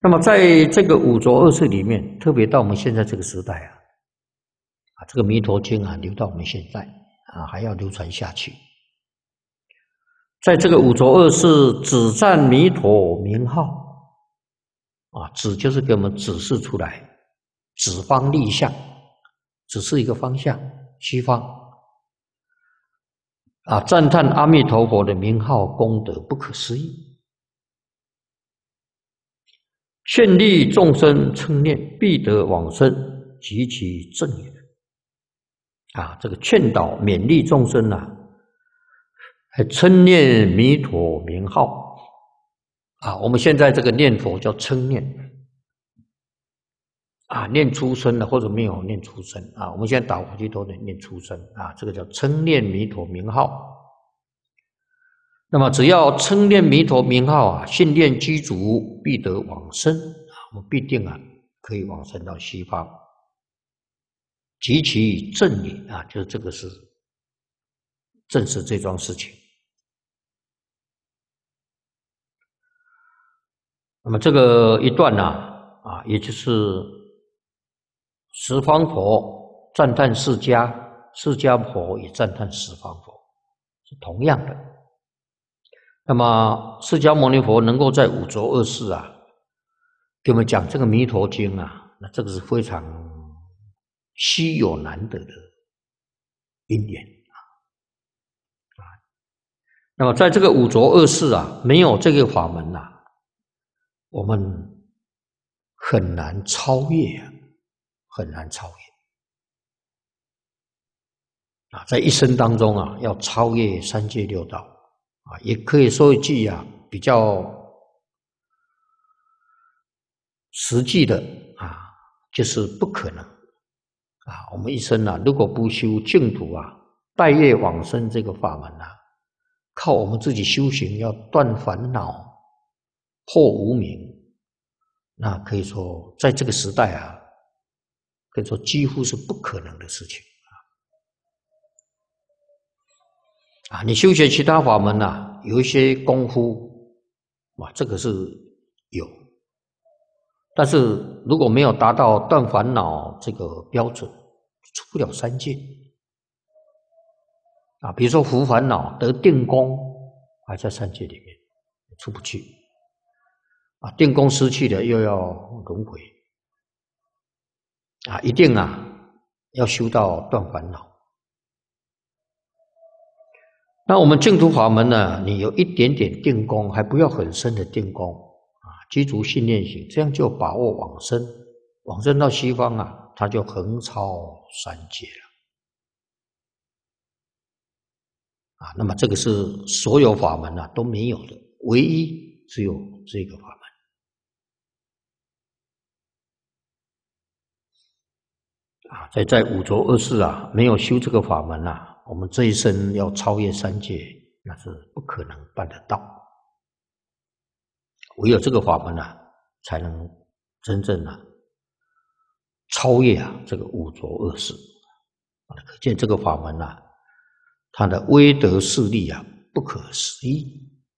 那么在这个五浊恶世里面，特别到我们现在这个时代这个弥陀经流到我们现在还要流传下去。在这个五浊恶世，只赞弥陀名号指就是给我们指示出来，指方立向，指示一个方向，西方赞叹阿弥陀佛的名号功德不可思议，劝励众生称念必得往生，及其正也。这个劝导勉励众生称念弥陀名号我们现在这个念佛叫称念念出声了或者没有念出声我们现在打火机都得念出声这个叫称念弥陀名号。那么只要称念弥陀名号信念具足，必得往生我们必定可以往生到西方，及其正也就是这个是证实这桩事情。那么这个一段也就是十方佛赞叹释迦，释迦佛也赞叹十方佛，是同样的。那么释迦牟尼佛能够在五浊恶世给我们讲这个弥陀经那这个是非常稀有难得的因缘那么在这个五浊恶世没有这个法门我们很难超越很难超越在一生当中要超越三界六道也可以说一句比较实际的就是不可能我们一生如果不修净土带业往生这个法门靠我们自己修行，要断烦恼破无明，那可以说在这个时代可以说几乎是不可能的事情你修学其他法门有一些功夫这个是有，但是如果没有达到断烦恼这个标准，出不了三界比如说伏烦恼得定功还在三界里面出不去定功失去了又要轮回一定要修到断烦恼。那我们净土法门你有一点点定功，还不要很深的定功具足信念行，这样就把握往生，往生到西方它就横超三界了那么这个是所有法门都没有的，唯一只有这个法门在五浊恶世没有修这个法门我们这一生要超越三界，那是不可能办得到。唯有这个法门才能真正超越这个五浊恶世。可见这个法门它的威德势力不可思议。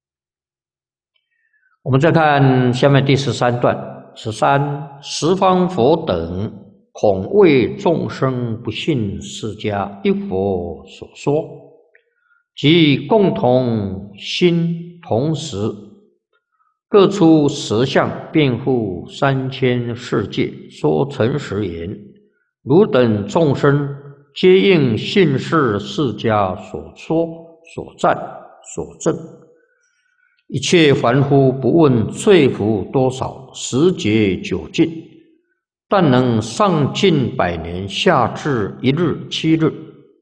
我们再看下面第13段，13十方佛等恐为众生不信释迦一佛所说，即共同心同时，各出10相辩护3000世界，说诚实言：汝等众生皆应信是释迦所说所赞所证，一切凡夫不问罪福多少，时节久近，但能上尽100年，下至1日7日，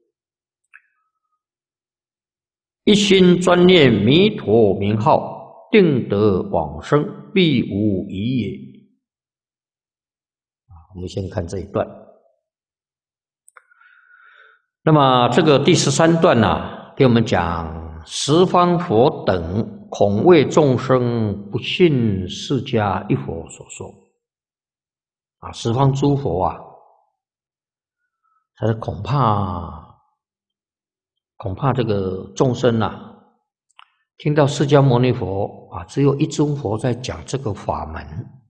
一心专念弥陀名号，定得往生，必无疑也。我们先看这一段。那么这个第13段给我们讲十方佛等恐为众生不信释迦一佛所说十方诸佛他是恐怕这个众生听到释迦牟尼佛只有一尊佛在讲这个法门